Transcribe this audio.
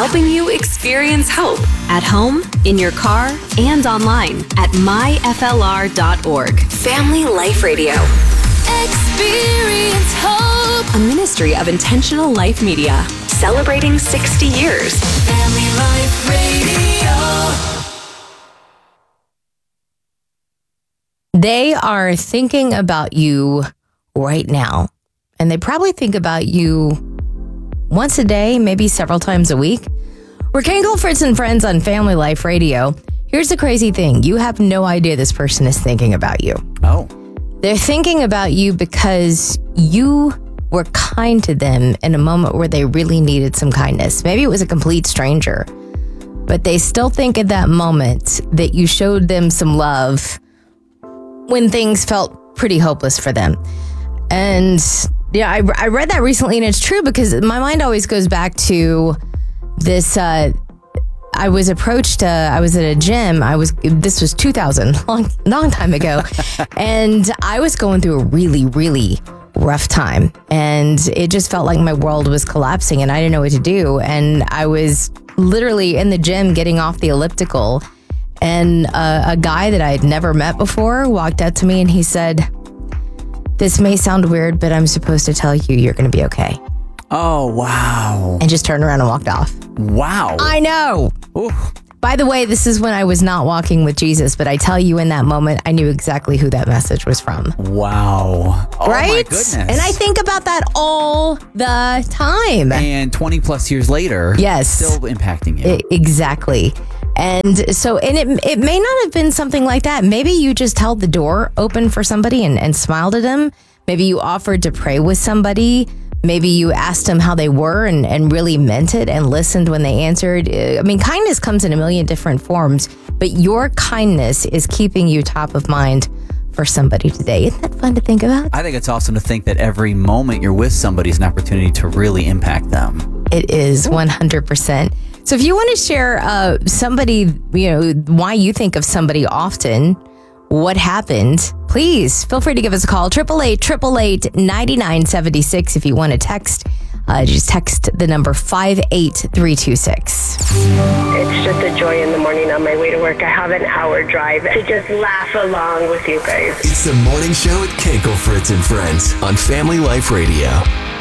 helping you experience hope at home, in your car, and online at myflr.org. Family Life Radio. Experience hope. A ministry of Intentional Life Media. Celebrating 60 years. Family Life Radio. They are thinking about you right now. And they probably think about you once a day, maybe several times a week. We're Kegel, Fritz, and Friends on Family Life Radio. Here's the crazy thing. You have no idea this person is thinking about you. Oh. They're thinking about you because you were kind to them in a moment where they really needed some kindness. Maybe it was a complete stranger, but they still think at that moment that you showed them some love when things felt pretty hopeless for them. And yeah, I read that recently, and it's true because my mind always goes back to this. I was approached. I was at a gym. This was 2000, long time ago, and I was going through a really, really rough time, and it just felt like my world was collapsing, and I didn't know what to do. And I was literally in the gym getting off the elliptical, and a guy that I had never met before walked up to me, and he said, "This may sound weird, but I'm supposed to tell you you're going to be okay." Oh, wow. And just turned around and walked off. Wow. I know. Ooh. By the way, this is when I was not walking with Jesus, but I tell you in that moment, I knew exactly who that message was from. Wow. Oh, right? my goodness. And I think about that all the time. And 20 plus years later, yes, still impacting you. Exactly. And so, and it may not have been something like that. Maybe you just held the door open for somebody and smiled at them. Maybe you offered to pray with somebody. Maybe you asked them how they were and really meant it and listened when they answered. I mean, kindness comes in a million different forms, but your kindness is keeping you top of mind for somebody today. Isn't that fun to think about? I think it's awesome to think that every moment you're with somebody is an opportunity to really impact them. It is 100%. So if you want to share somebody, why you think of somebody often, what happened, please feel free to give us a call. 888-888-9976. If you want to text, just text the number 58326. It's just a joy in the morning on my way to work. I have an hour drive to just laugh along with you guys. It's the morning show at Kegel, Fritz, and Friends on Family Life Radio.